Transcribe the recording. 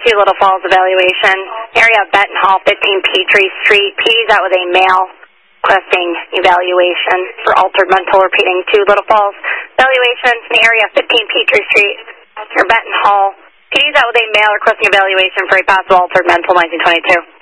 Little Falls evaluation. Area of Benton Hall, 15 Peachtree Street. PD's out with a male requesting evaluation for altered mental. Repeating, 2 Little Falls evaluation in the area of 15 Peachtree Street near Benton Hall. PD's out with a male requesting evaluation for a possible altered mental, 1922.